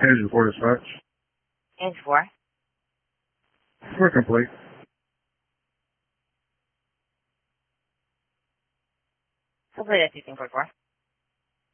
Engine 4 dispatch. Engine 4. We're complete. Complete at 1544.